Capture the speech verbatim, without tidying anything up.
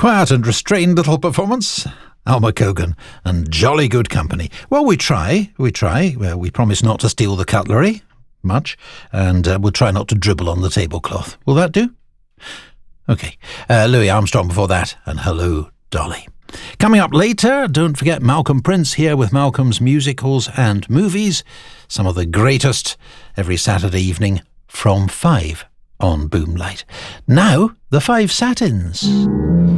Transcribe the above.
Quiet and restrained little performance. Alma Cogan and jolly good company. Well, we try, we try. Well, we promise not to steal the cutlery, much, and uh, we'll try not to dribble on the tablecloth. Will that do? OK. Uh, Louis Armstrong before that, and Hello, Dolly. Coming up later, don't forget Malcolm Prince here with Malcolm's musicals and movies. Some of the greatest every Saturday evening from five on Boomlight. Now, the Five Satins.